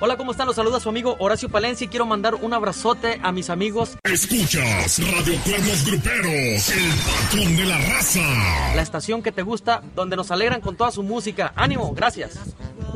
Hola, ¿cómo están? Los saluda su amigo Horacio Palencia y quiero mandar un abrazote a mis amigos. Escuchas Radio Cuernos Gruperos, el patrón de la raza. La estación que te gusta, donde nos alegran con toda su música. ¡Ánimo! Gracias.